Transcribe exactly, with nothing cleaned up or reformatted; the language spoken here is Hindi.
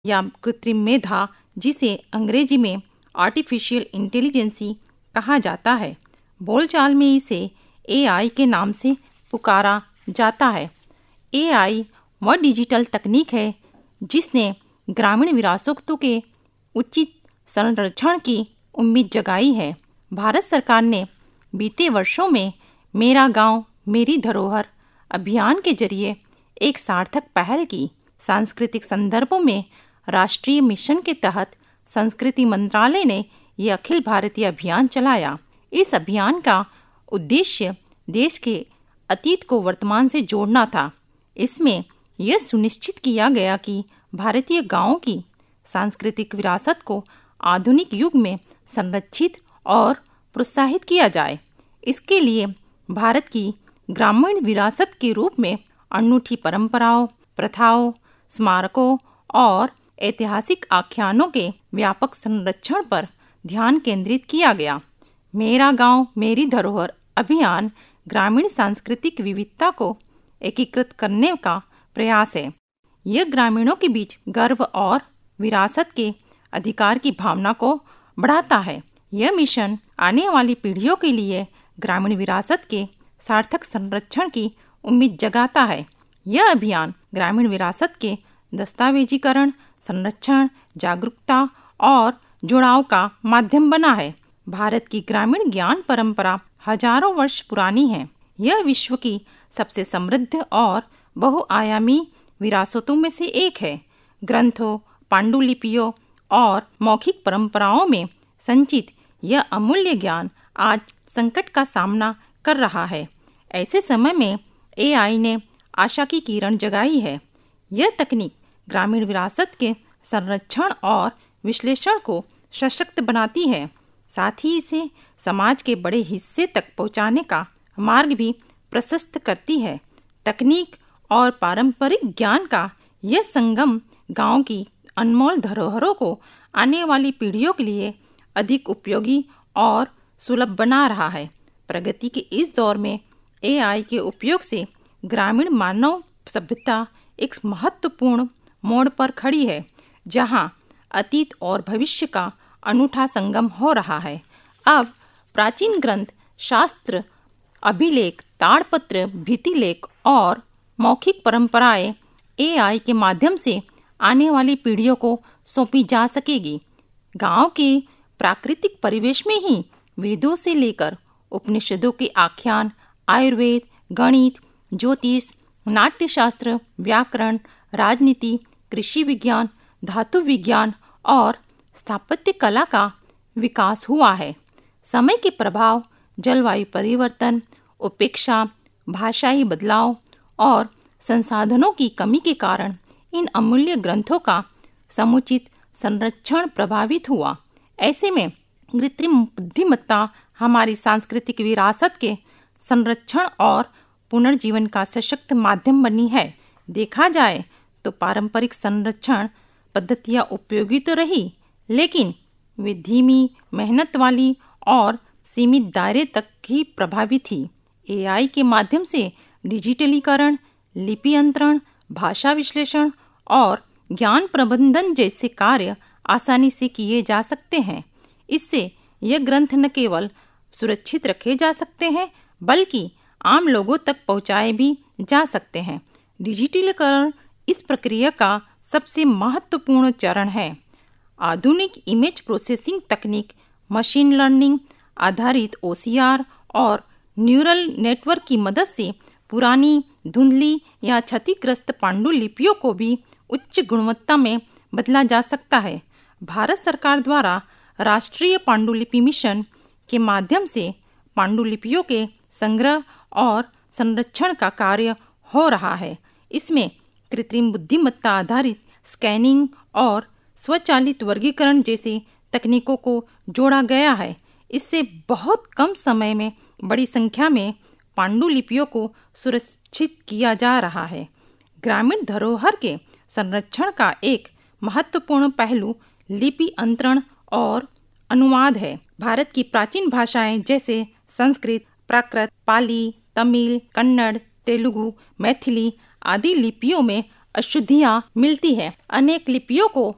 या कृत्रिम मेधा, जिसे अंग्रेजी में आर्टिफिशियल इंटेलिजेंसी कहा जाता है। बोलचाल में इसे ए आई के नाम से पुकारा जाता है। ए आई वह डिजिटल तकनीक है जिसने ग्रामीण विरासतों के उचित संरक्षण की उम्मीद जगाई है। भारत सरकार ने बीते वर्षों में मेरा गांव मेरी धरोहर अभियान के जरिए एक सार्थक पहल की। सांस्कृतिक संदर्भों में राष्ट्रीय मिशन के तहत संस्कृति मंत्रालय ने यह अखिल भारतीय अभियान चलाया। इस अभियान का उद्देश्य देश के अतीत को वर्तमान से जोड़ना था। इसमें यह सुनिश्चित किया गया कि भारतीय गांवों की सांस्कृतिक विरासत को आधुनिक युग में संरक्षित और प्रोत्साहित किया जाए। इसके लिए भारत की ग्रामीण विरासत के रूप में अनूठी परंपराओं, प्रथाओं, स्मारकों और ऐतिहासिक आख्यानों के व्यापक संरक्षण पर ध्यान केंद्रित किया गया। मेरा गांव मेरी धरोहर अभियान ग्रामीण सांस्कृतिक विविधता को एकीकृत करने का प्रयास है। यह ग्रामीणों के बीच गर्व और विरासत के अधिकार की भावना को बढ़ाता है। यह मिशन आने वाली पीढ़ियों के लिए ग्रामीण विरासत के सार्थक संरक्षण की उम्मीद जगाता है। यह अभियान ग्रामीण विरासत के दस्तावेजीकरण, संरक्षण, जागरूकता और जुड़ाव का माध्यम बना है। भारत की ग्रामीण ज्ञान परंपरा हजारों वर्ष पुरानी है। यह विश्व की सबसे समृद्ध और बहुआयामी विरासतों में से एक है। ग्रंथों, पांडुलिपियों और मौखिक परंपराओं में संचित यह अमूल्य ज्ञान आज संकट का सामना कर रहा है। ऐसे समय में ए आई ने आशा की किरण जगाई है। यह तकनीक ग्रामीण विरासत के संरक्षण और विश्लेषण को सशक्त बनाती है, साथ ही इसे समाज के बड़े हिस्से तक पहुंचाने का मार्ग भी प्रशस्त करती है। तकनीक और पारंपरिक ज्ञान का यह संगम गांव की अनमोल धरोहरों को आने वाली पीढ़ियों के लिए अधिक उपयोगी और सुलभ बना रहा है। प्रगति के इस दौर में ए आई के उपयोग से ग्रामीण मानव सभ्यता एक महत्वपूर्ण मोड़ पर खड़ी है, जहां अतीत और भविष्य का अनूठा संगम हो रहा है। अब प्राचीन ग्रंथ, शास्त्र, अभिलेख, ताड़पत्र, भित्तिलेख और मौखिक परंपराएं ए आई के माध्यम से आने वाली पीढ़ियों को सौंपी जा सकेगी। गांव के प्राकृतिक परिवेश में ही वेदों से लेकर उपनिषदों के आख्यान, आयुर्वेद, गणित, ज्योतिष, नाट्यशास्त्र, व्याकरण, राजनीति, कृषि विज्ञान, धातु विज्ञान और स्थापत्य कला का विकास हुआ है। समय के प्रभाव, जलवायु परिवर्तन, उपेक्षा, भाषाई बदलाव और संसाधनों की कमी के कारण इन अमूल्य ग्रंथों का समुचित संरक्षण प्रभावित हुआ। ऐसे में कृत्रिम बुद्धिमत्ता हमारी सांस्कृतिक विरासत के संरक्षण और पुनर्जीवन का सशक्त माध्यम बनी है। देखा जाए तो पारंपरिक संरक्षण पद्धतियाँ उपयोगी तो रही, लेकिन वे धीमी, मेहनत वाली और सीमित दायरे तक ही प्रभावी थी। ए आई के माध्यम से डिजिटलीकरण, लिपि अंतरण, भाषा विश्लेषण और ज्ञान प्रबंधन जैसे कार्य आसानी से किए जा सकते हैं। इससे यह ग्रंथ न केवल सुरक्षित रखे जा सकते हैं, बल्कि आम लोगों तक पहुंचाए भी जा सकते हैं। डिजिटलीकरण इस प्रक्रिया का सबसे महत्वपूर्ण चरण है। आधुनिक इमेज प्रोसेसिंग तकनीक, मशीन लर्निंग आधारित ओ सी आर और न्यूरल नेटवर्क की मदद से पुरानी, धुंधली या क्षतिग्रस्त पांडुलिपियों को भी उच्च गुणवत्ता में बदला जा सकता है। भारत सरकार द्वारा राष्ट्रीय पांडुलिपि मिशन के माध्यम से पांडुलिपियों के संग्रह और संरक्षण का कार्य हो रहा है। इसमें कृत्रिम बुद्धिमत्ता आधारित स्कैनिंग और स्वचालित वर्गीकरण जैसी तकनीकों को जोड़ा गया है। इससे बहुत कम समय में बड़ी संख्या में पांडुलिपियों को सुरक्षित किया जा रहा है। ग्रामीण धरोहर के संरक्षण का एक महत्वपूर्ण पहलू लिपि अंतरण और अनुवाद है। भारत की प्राचीन भाषाएं जैसे संस्कृत, प्राकृत, पाली, तमिल, कन्नड़, तेलुगु, मैथिली आदि लिपियों में अशुद्धियाँ मिलती हैं। अनेक लिपियों को